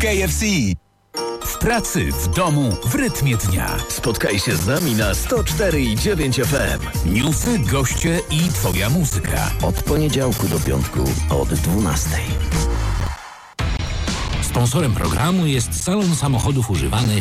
KFC. W pracy, w domu, w rytmie dnia. Spotkaj się z nami na 104,9 FM. Newsy, goście i twoja muzyka. Od poniedziałku do piątku od 12. Sponsorem programu jest Salon Samochodów Używanych